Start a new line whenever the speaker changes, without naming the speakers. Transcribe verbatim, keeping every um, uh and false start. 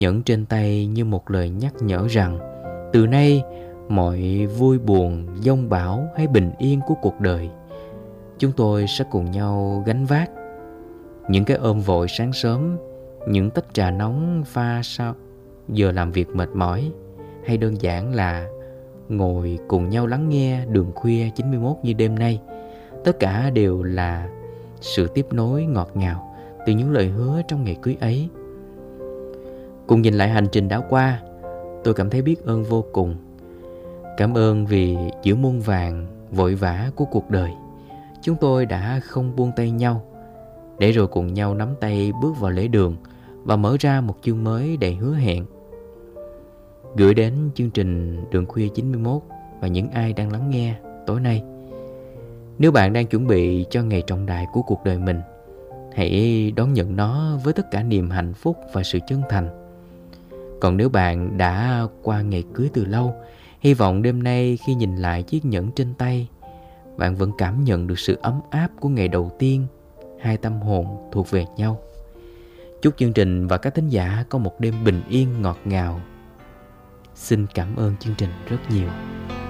Nhẫn trên tay như một lời nhắc nhở rằng từ nay mọi vui buồn, giông bão hay bình yên của cuộc đời, chúng tôi sẽ cùng nhau gánh vác. Những cái ôm vội sáng sớm, những tách trà nóng pha sau giờ làm việc mệt mỏi, hay đơn giản là ngồi cùng nhau lắng nghe Đường Khuya chín mươi mốt như đêm nay, tất cả đều là sự tiếp nối ngọt ngào từ những lời hứa trong ngày cưới ấy. Cùng nhìn lại hành trình đã qua, tôi cảm thấy biết ơn vô cùng. Cảm ơn vì giữa muôn vàn vội vã của cuộc đời, chúng tôi đã không buông tay nhau, để rồi cùng nhau nắm tay bước vào lễ đường và mở ra một chương mới đầy hứa hẹn. Gửi đến chương trình Đường Khuya chín mươi mốt và những ai đang lắng nghe tối nay, nếu bạn đang chuẩn bị cho ngày trọng đại của cuộc đời mình, hãy đón nhận nó với tất cả niềm hạnh phúc và sự chân thành. Còn nếu bạn đã qua ngày cưới từ lâu, hy vọng đêm nay khi nhìn lại chiếc nhẫn trên tay, bạn vẫn cảm nhận được sự ấm áp của ngày đầu tiên hai tâm hồn thuộc về nhau. Chúc chương trình và các thính giả có một đêm bình yên ngọt ngào. Xin cảm ơn chương trình rất nhiều.